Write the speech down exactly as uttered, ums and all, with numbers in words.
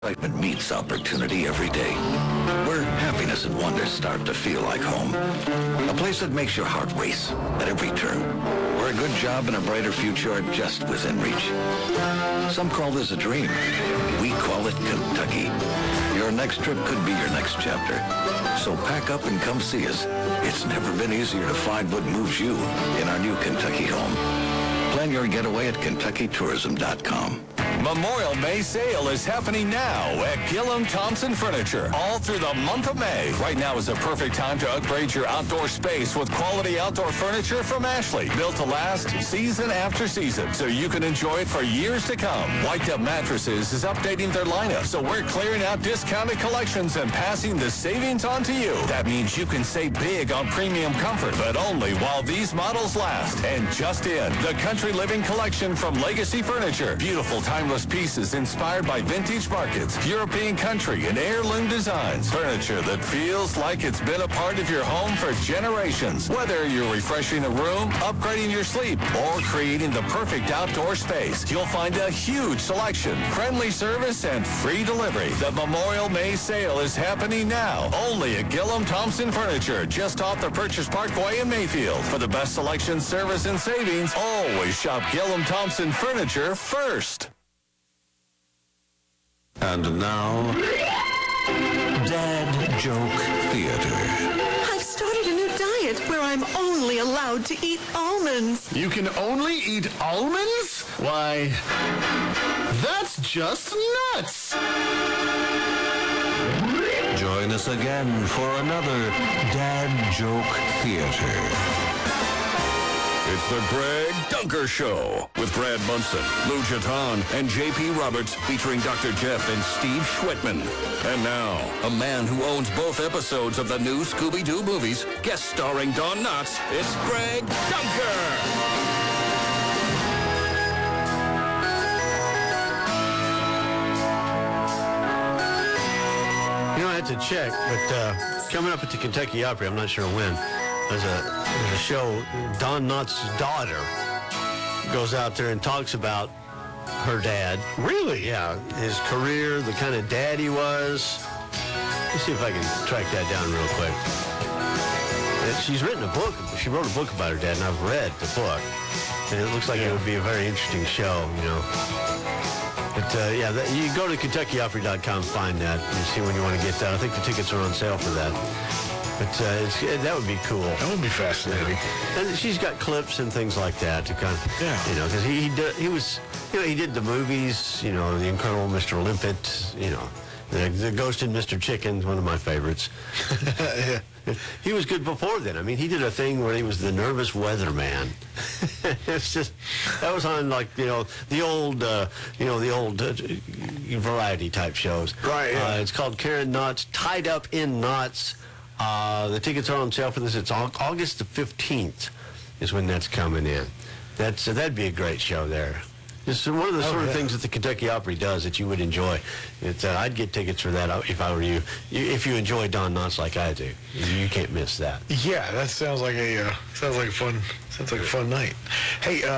Excitement meets opportunity every day. Where happiness and wonder start to feel like home. A place that makes your heart race at every turn. Where a good job and a brighter future are just within reach. Some call this a dream. We call it Kentucky. Your next trip could be your next chapter. So pack up and come see us. It's never been easier to find what moves you in our new Kentucky home. Plan your getaway at Kentucky Tourism dot com. Memorial May sale is happening now at Gillum Thompson Furniture all through the month of May. Right now is a perfect time to upgrade your outdoor space with quality outdoor furniture from Ashley. Built to last season after season, so you can enjoy it for years to come. White Up Mattresses is updating their lineup, so we're clearing out discounted collections and passing the savings on to you. That means you can save big on premium comfort, but only while these models last. And just in, the Country Living Collection from Legacy Furniture. Beautiful timeless pieces inspired by vintage markets, European country, and heirloom designs. Furniture that feels like it's been a part of your home for generations. Whether you're refreshing a room, upgrading your sleep, or creating the perfect outdoor space, you'll find a huge selection, friendly service, and free delivery. The Memorial May sale is happening now, only at Gillum Thompson Furniture, just off the Purchase Parkway in Mayfield. For the best selection, service, and savings, always shop Gillum Thompson Furniture first. And now, Dad Joke Theater. I've started a new diet where I'm only allowed to eat almonds. You can only eat almonds? Why, that's just nuts! Join us again for another Dad Joke Theater. It's the Greg Dunker Show with Brad Munson, Lou Jaton, and J P Roberts, featuring Doctor Jeff and Steve Schwitman. And now, a man who owns both episodes of the new Scooby-Doo movies, guest starring Don Knotts, it's Greg Dunker! You know, I had to check, but uh, coming up at the Kentucky Opry, I'm not sure when, there's a, there's a show, Don Knotts' daughter goes out there and talks about her dad. Really? Yeah, his career, the kind of dad he was. Let's see if I can track that down real quick. And she's written a book. She wrote a book about her dad, and I've read the book. And it looks like yeah. it would be a very interesting show, you know. But, uh, yeah, that, you go to Kentucky Opry dot com, find that, and see when you want to get that. I think the tickets are on sale for that. But uh, it's, that would be cool. That would be fascinating. And she's got clips and things like that to kind of, yeah. you know, because he he, did, he was, you know, he did the movies, you know, The Incredible Mister Limpet, you know, the, the Ghost and Mister Chicken, one of my favorites. yeah. He was good before then. I mean, he did a thing where he was the nervous weatherman. It's just, that was on, like, you know, the old, uh, you know, the old uh, variety type shows. Right, yeah. Uh, it's called Karen Knotts, Tied Up in Knots. Uh, the tickets are on sale for this. It's August the fifteenth is when that's coming in. That's uh, that'd be a great show there. It's one of the oh, sort of yeah. things that the Kentucky Opry does that you would enjoy. It, uh, I'd get tickets for that if I were you. you if you enjoy Don Knotts like I do, you, you can't miss that. Yeah, that sounds like a uh, sounds like a fun sounds like a fun night. Hey. Uh,